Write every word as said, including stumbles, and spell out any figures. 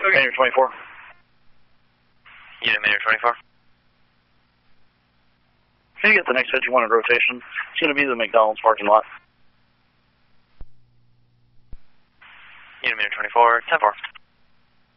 Okay. Unit twenty-four. Unit Mayor twenty-four. Can you get the next fifty-one in rotation? It's going to be the McDonald's parking lot. Unit Mayor twenty-four, ten four.